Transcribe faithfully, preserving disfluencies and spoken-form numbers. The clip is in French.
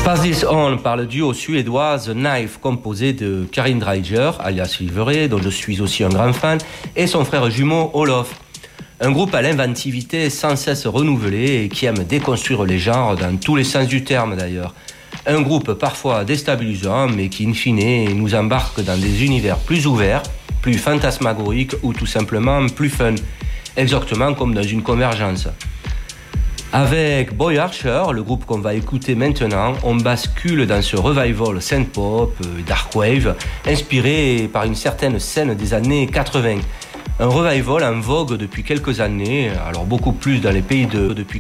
Pass This On par le duo suédois The Knife, composé de Karin Dreijer, alias Silveré, dont je suis aussi un grand fan, et son frère jumeau Olof. Un groupe à l'inventivité sans cesse renouvelée et qui aime déconstruire les genres dans tous les sens du terme d'ailleurs. Un groupe parfois déstabilisant, mais qui in fine nous embarque dans des univers plus ouverts, plus fantasmagoriques ou tout simplement plus fun, exactement comme dans une convergence. Avec Boy Archer, le groupe qu'on va écouter maintenant, on bascule dans ce revival synth-pop, dark wave, inspiré par une certaine scène des années quatre-vingts. Un revival en vogue depuis quelques années, alors beaucoup plus dans les pays de depuis